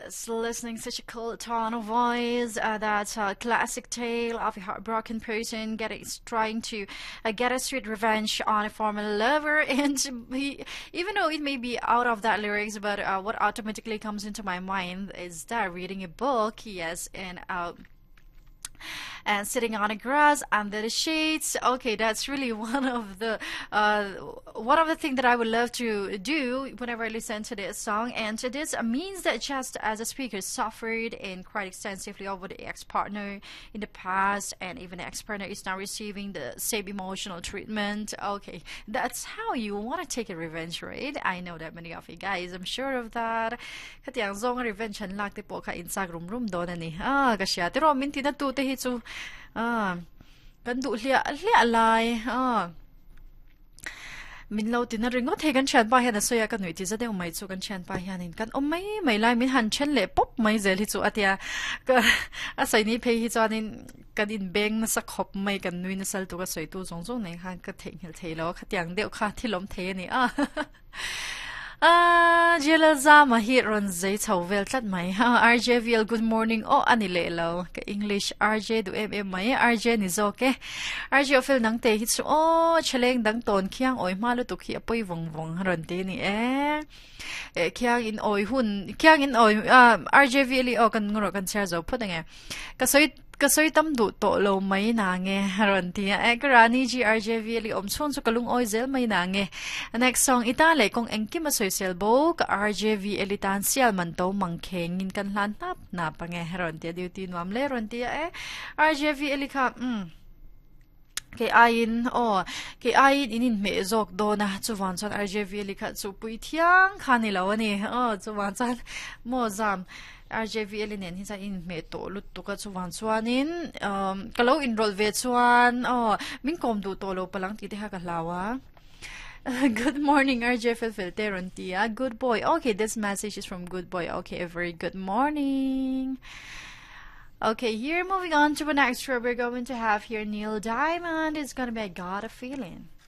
Yes, listening such a cool tone of voice. That's a classic tale of a heartbroken person trying to get a sweet revenge on a former lover. And even though it may be out of that lyrics, but what automatically comes into my mind is that reading a book. Yes, and sitting on the grass under the shades. Okay, that's really one of the things that I would love to do whenever I listen to this song. And to this means that just as a speaker suffered and quite extensively over the ex-partner in the past, and even the ex-partner is now receiving the same emotional treatment. Okay, that's how you want to take a revenge, right? I know that many of you guys, I'm sure of that. Katiyang zong revenge han lakte po ka Instagram room do na ni. Kasya. Pero minti na tute hitsu. Kan du lia alai. Min lau tin na ringo the kan chan pa hian a soya kan nui ti zade umai chu kan chan pa hian in kan mai lai min han chen le pop mai zel hi chu atia ka asai ni phei hi chanin kan in beng na sa khop mai kan nui na sal tu ka soi tu zong zong nei han ka theng hel thelo khatiang deu kha thilom the ni Jela Zama hit ron zay tawvel tat may RJVL good morning ani lelo ka English RJ du may RJ ni zoke RJ ofel nang te hit so chaleng dang ton kyang oi malu tu khi apoy vong ron te ni kyang in oi hun kyang in oi RJVL kan ngoro kan share zo put nge kasoy tam du to lo may na nge ron ti karani ji RJVL omchon so kalung oi zel may na nge next song itale kong engki masoy selbo ka RJVL tan sial man to mangkheng in kan lan na pa nge ron ti duty nuam le ron ti RJVL ka ke ayin inin me zok do na chuwan chan RJVL ka chu pui thiang khanilaw ni chuwan chan mo zam RJVL nen hi sa in me to lut tu ka chuwan chuanin kalo enroll ve chuan min kom du to lo palang ti te ha ka hlawa. Good morning, RJ Filteron Tia. Good boy. Okay, this message is from Good Boy. Okay, a very good morning. Okay, here moving on to the next show, we're going to have here Neil Diamond. It's gonna be I Got a Feeling.